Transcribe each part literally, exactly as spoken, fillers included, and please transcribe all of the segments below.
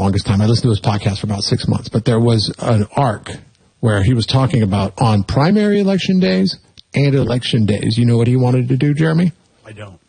longest time. I listened to his podcast for about six months. But there was an arc where he was talking about on primary election days and election days. You know what he wanted to do, Jeremy? I don't.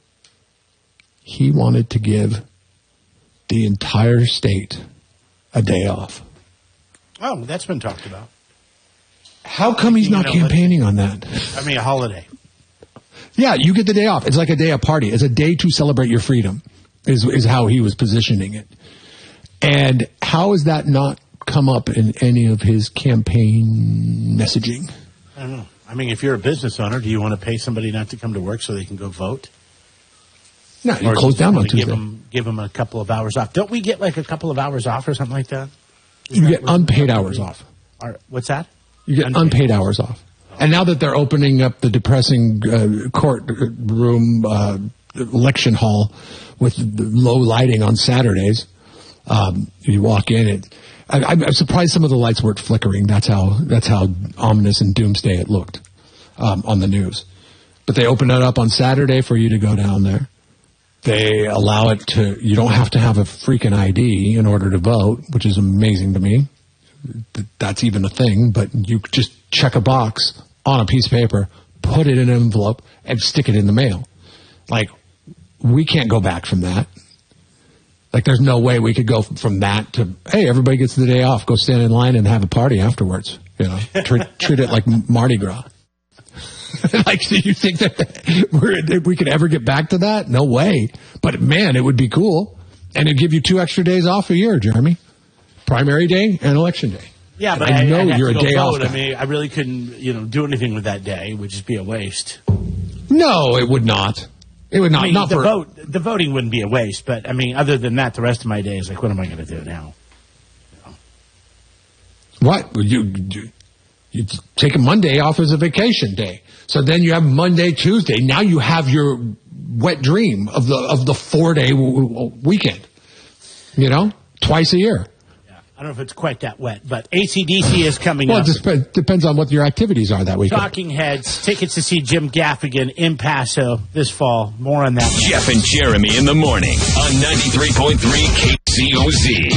He wanted to give the entire state a day off. Oh, that's been talked about. How come he's not campaigning on that? I mean, a holiday. Yeah, you get the day off. It's like a day of party. It's a day to celebrate your freedom, is is how he was positioning it. And how has that not come up in any of his campaign messaging? I don't know. I mean, if you're a business owner, do you want to pay somebody not to come to work so they can go vote? No, you close down on Tuesday. Give them, give them a couple of hours off. Don't we get like a couple of hours off or something like that? Is you that get unpaid hours off. Or, what's that? You get unpaid, unpaid hours off. And now that they're opening up the depressing uh, courtroom uh, election hall with the low lighting on Saturdays, um, you walk in, it, I, I'm surprised some of the lights weren't flickering. That's how that's how ominous and doomsday it looked um, on the news. But they open it up on Saturday for you to go down there. They allow it to, you don't have to have a freaking I D in order to vote, which is amazing to me. That's even a thing, but you just check a box on a piece of paper, put it in an envelope, and stick it in the mail. Like, we can't go back from that. Like, there's no way we could go from that to, hey, everybody gets the day off, go stand in line and have a party afterwards. You know, treat, treat it like Mardi Gras. Like, do you think that we're, we could ever get back to that? No way. But, man, it would be cool. And it'd give you two extra days off a year, Jeremy. Primary day and election day. Yeah, but I, I know I'd you're a day vote. off guy. I mean, I really couldn't, you know, do anything with that day. It would just be a waste. No, it would not. It would not. I mean, not the for vote. The voting wouldn't be a waste, but I mean, other than that, the rest of my day is like, what am I going to do now? You know? What you, you you take a Monday off as a vacation day, so then you have Monday, Tuesday. Now you have your wet dream of the of the four day w- w- weekend. You know, twice a year. I don't know if it's quite that wet, but A C D C is coming well, up. Well, it dep- depends on what your activities are that weekend. Talking Heads, tickets to see Jim Gaffigan in Paso this fall. More on that. Jeff and Jeremy in the morning on ninety-three point three K C O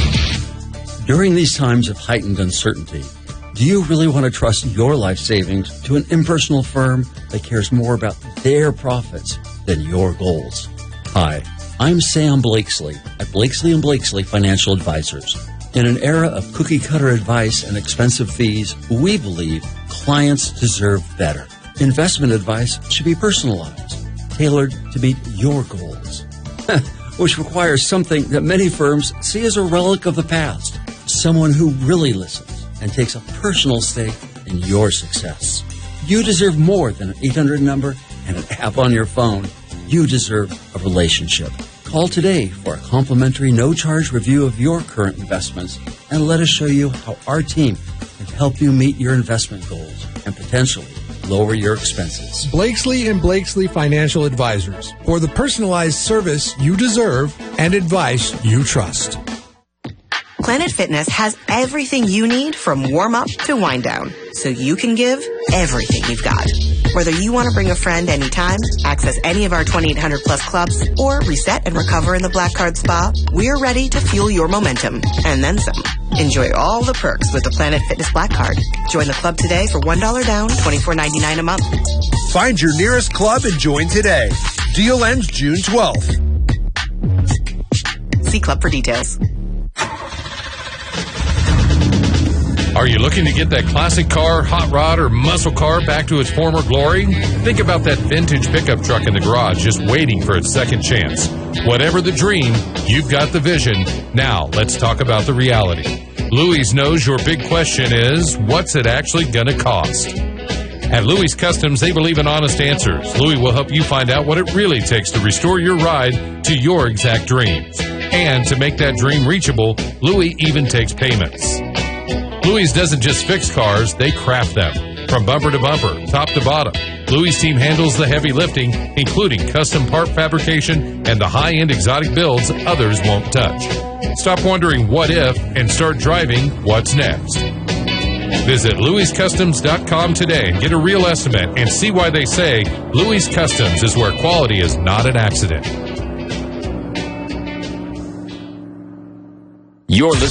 Z. During these times of heightened uncertainty, do you really want to trust your life savings to an impersonal firm that cares more about their profits than your goals? Hi, I'm Sam Blakesley at Blakesley and Blakesley Financial Advisors. In an era of cookie-cutter advice and expensive fees, we believe clients deserve better. Investment advice should be personalized, tailored to meet your goals, which requires something that many firms see as a relic of the past, someone who really listens and takes a personal stake in your success. You deserve more than an eight hundred number and an app on your phone. You deserve a relationship. Call today for a complimentary no-charge review of your current investments and let us show you how our team can help you meet your investment goals and potentially lower your expenses. Blakesley and Blakesley Financial Advisors, for the personalized service you deserve and advice you trust. Planet Fitness has everything you need from warm-up to wind-down, so you can give everything you've got. Whether you want to bring a friend anytime, access any of our twenty-eight hundred plus clubs, or reset and recover in the Black Card Spa, we're ready to fuel your momentum, and then some. Enjoy all the perks with the Planet Fitness Black Card. Join the club today for one dollar down, twenty-four ninety-nine a month. Find your nearest club and join today. Deal ends June twelfth. See club for details. Are you looking to get that classic car, hot rod, or muscle car back to its former glory? Think about that vintage pickup truck in the garage just waiting for its second chance. Whatever the dream, you've got the vision. Now, let's talk about the reality. Louis knows your big question is, what's it actually going to cost? At Louis Customs, they believe in honest answers. Louis will help you find out what it really takes to restore your ride to your exact dreams. And to make that dream reachable, Louis even takes payments. Louis doesn't just fix cars, they craft them. From bumper to bumper, top to bottom, Louis' team handles the heavy lifting, including custom part fabrication and the high-end exotic builds others won't touch. Stop wondering what if and start driving what's next. Visit louis customs dot com today and get a real estimate and see why they say Louis Customs is where quality is not an accident. You're listening